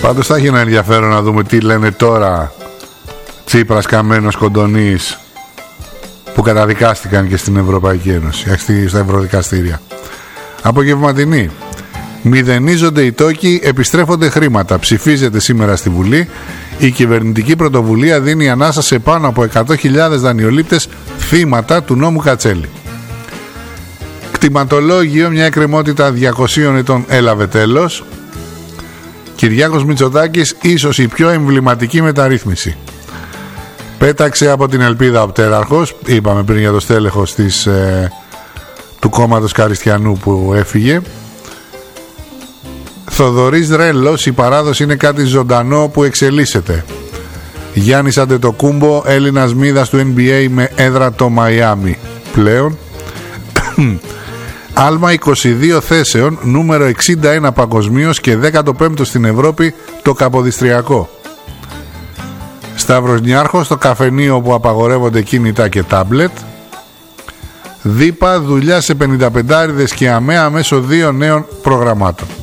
Πάντως θα έχει ένα ενδιαφέρον να δούμε τι λένε τώρα Τσίπρας, Καμένος, Κοντονής, που καταδικάστηκαν και στην Ευρωπαϊκή Ένωση, στα ευρωδικαστήρια. Απογευματινή. Μηδενίζονται οι τόκοι, επιστρέφονται χρήματα. Ψηφίζεται σήμερα στη Βουλή. Η κυβερνητική πρωτοβουλία δίνει ανάσα σε πάνω από 100.000 δανειολήπτες θύματα του νόμου Κατσέλη. Κτηματολόγιο, μια εκκρεμότητα 200 ετών έλαβε τέλος. Κυριάκος Μητσοτάκης, ίσως η πιο εμβληματική μεταρρύθμιση. Πέταξε από την ελπίδα ο πτέραρχος. Είπαμε πριν για το στέλεχος του κόμματος Καριστιανού που έφυγε. Θοδωρής Ρέλος, η παράδοση είναι κάτι ζωντανό που εξελίσσεται. Γιάννης Αντετοκούμπο, Έλληνας μύδας του NBA με έδρα το Μαϊάμι πλέον. Άλμα 22 θέσεων, νούμερο 61 παγκοσμίως και 15ο στην Ευρώπη το Καποδιστριακό. Σταύρος Νιάρχος, το καφενείο που απαγορεύονται κινητά και τάμπλετ. Δίπα, δουλειά σε 55άριδες και ΑΜΕΑ μέσω 2 νέων προγραμμάτων.